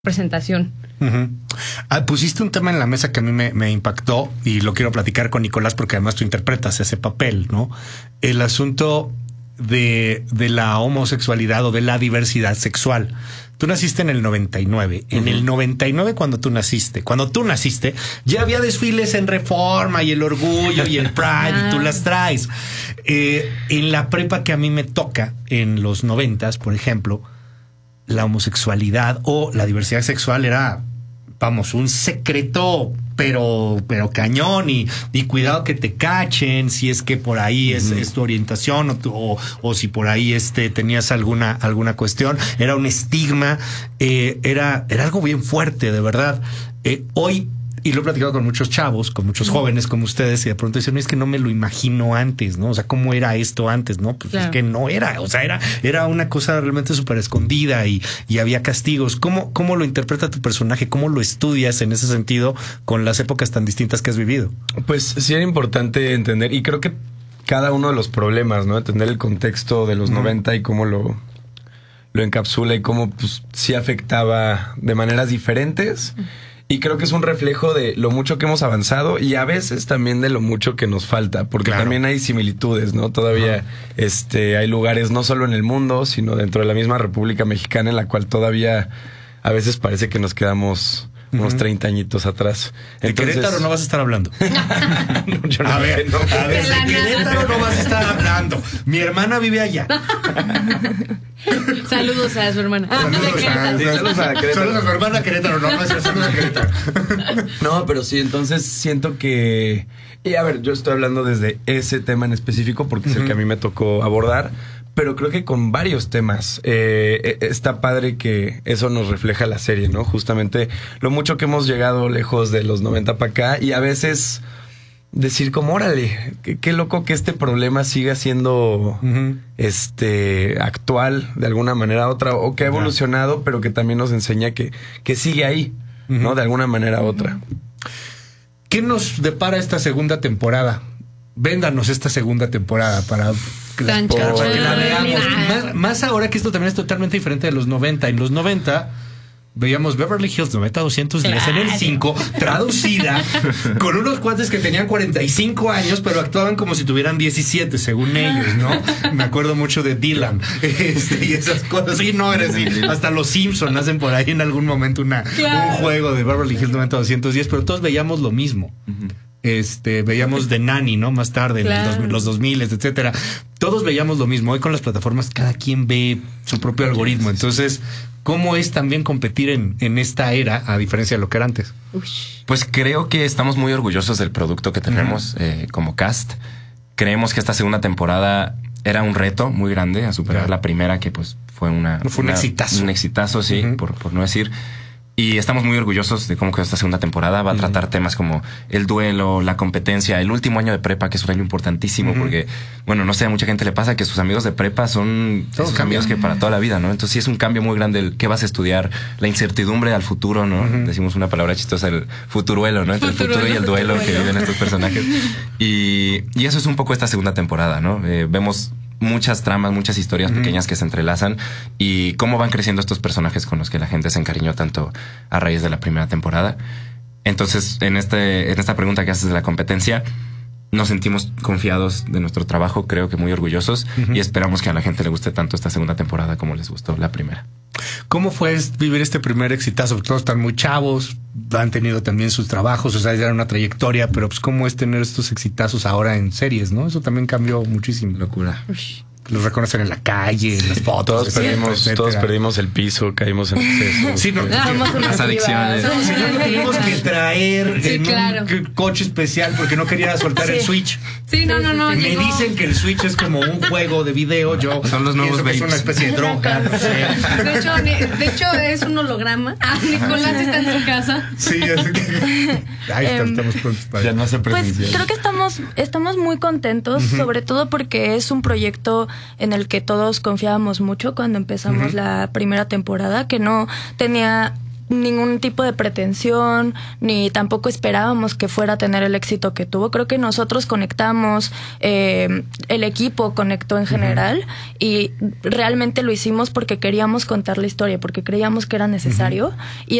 presentación. Pusiste un tema en la mesa que a mí me impactó y lo quiero platicar con Nicolás porque además tú interpretas ese papel, ¿no? El asunto de la homosexualidad o de la diversidad sexual. Tú naciste en el 99. En el 99, cuando tú naciste, ya había desfiles en Reforma y el Orgullo y el Pride y tú las traes. En la prepa que a mí me toca, en los 90s, por ejemplo, la homosexualidad o la diversidad sexual era, vamos, un secreto, pero cañón y cuidado que te cachen si es que por ahí es tu orientación o si por ahí tenías alguna cuestión. Era un estigma, era algo bien fuerte, de verdad. Hoy, y lo he platicado con muchos chavos, con muchos jóvenes como ustedes, y de pronto dicen, es que no me lo imagino antes, ¿no? O sea, ¿cómo era esto antes? No, pues claro. Es que no era, o sea, era una cosa realmente súper escondida y había castigos. ¿Cómo lo interpreta tu personaje? ¿Cómo lo estudias en ese sentido con las épocas tan distintas que has vivido? Pues sí era importante entender, y creo que cada uno de los problemas, ¿no? Entender el contexto de los 90 y cómo lo encapsula y cómo pues sí afectaba de maneras diferentes. Y creo que es un reflejo de lo mucho que hemos avanzado y a veces también de lo mucho que nos falta, porque también hay similitudes, ¿no? Todavía hay lugares no solo en el mundo, sino dentro de la misma República Mexicana en la cual todavía a veces parece que nos quedamos unos 30 añitos atrás. ¿De Querétaro no vas a estar hablando? Yo no, a ver, de Querétaro no vas a estar hablando. Mi hermana vive allá. Saludos a su hermana. Saludos a su hermana Querétaro. Saludos a Querétaro. No, pero sí, entonces siento que... Y a ver, yo estoy hablando desde ese tema en específico porque es el que a mí me tocó abordar. Pero creo que con varios temas está padre que eso nos refleja la serie, ¿no? Justamente lo mucho que hemos llegado lejos de los 90 para acá y a veces decir como, órale, qué loco que este problema siga siendo actual de alguna manera u otra o que ha evolucionado, pero que también nos enseña que sigue ahí, ¿no? De alguna manera u otra. ¿Qué nos depara esta segunda temporada? Véndanos esta segunda temporada para que la veamos. Más ahora que esto también es totalmente diferente de los 90. En los 90 veíamos Beverly Hills 90210 en el 5, traducida, con unos cuates que tenían 45 años, pero actuaban como si tuvieran 17, según ellos, ¿no? Me acuerdo mucho de Dylan y esas cosas. Sí, no, era así. Hasta los Simpsons hacen por ahí en algún momento un juego de Beverly Hills 90210, pero todos veíamos lo mismo. Veíamos The Nanny, ¿no? Más tarde, en los 2000, etcétera. Todos veíamos lo mismo. Hoy con las plataformas cada quien ve su propio algoritmo. Entonces, ¿cómo es también competir en esta era a diferencia de lo que era antes? Pues creo que estamos muy orgullosos del producto que tenemos como cast. Creemos que esta segunda temporada era un reto muy grande a superar la primera, que pues fue un exitazo. Un exitazo, sí, por no decir. Y estamos muy orgullosos de cómo quedó esta segunda temporada. Va a tratar temas como el duelo, la competencia, el último año de prepa, que es un año importantísimo porque, bueno, no sé, a mucha gente le pasa que sus amigos de prepa son esos amigos que para toda la vida, ¿no? Entonces sí es un cambio muy grande el qué vas a estudiar, la incertidumbre al futuro, ¿no? Decimos una palabra chistosa, el futuruelo, ¿no? Entre el futuro y el duelo que viven estos personajes. Y eso es un poco esta segunda temporada, ¿no? Vemos muchas tramas, muchas historias pequeñas que se entrelazan y cómo van creciendo estos personajes con los que la gente se encariñó tanto a raíz de la primera temporada. Entonces, en esta pregunta que haces de la competencia, nos sentimos confiados de nuestro trabajo, creo que muy orgullosos y esperamos que a la gente le guste tanto esta segunda temporada como les gustó la primera. ¿Cómo fue vivir este primer exitazo? Todos están muy chavos, han tenido también sus trabajos, o sea, ya era una trayectoria, pero pues ¿cómo es tener estos exitazos ahora en series, no? Eso también cambió muchísimo. Locura. Los reconocen en la calle, en las fotos. Todos perdimos el piso, caímos en exceso. Sí, las adicciones. Señor, tuvimos que traer un coche especial porque no quería soltar el Switch. Sí, no. Me dicen que el Switch es como un juego de video. Son los nuevos vapes. Es una especie de droga, no sé. De hecho, es un holograma. Nicolás está en su casa. Sí, así que... Ahí estamos prontos para... Ya no se Pues creo que estamos muy contentos, sobre todo porque es un proyecto en el que todos confiábamos mucho cuando empezamos la primera temporada, que no tenía ningún tipo de pretensión, ni tampoco esperábamos que fuera a tener el éxito que tuvo. Creo que nosotros conectamos, el equipo conectó en general, y realmente lo hicimos porque queríamos contar la historia, porque creíamos que era necesario. Y